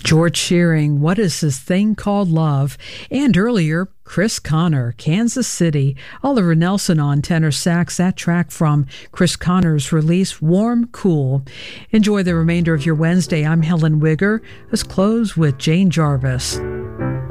George Shearing, What Is This Thing Called Love? And earlier, Chris Connor, Kansas City. Oliver Nelson on tenor sax, that track from Chris Connor's release, Warm Cool. Enjoy the remainder of your Wednesday. I'm Helen Wigger. Let's close with Jane Jarvis.